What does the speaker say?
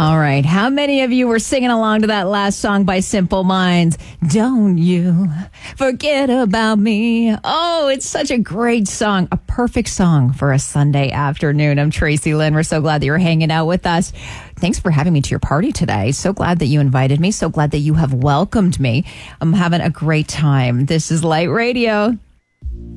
All right. How many of you were singing along to that last song by Simple Minds? Don't you forget about me. Oh, it's such a great song. A perfect song for a Sunday afternoon. I'm Tracy Lynn. We're so glad that you're hanging out with us. Thanks for having me to your party today. So glad that you invited me. So glad that you have welcomed me. I'm having a great time. This is Light Radio.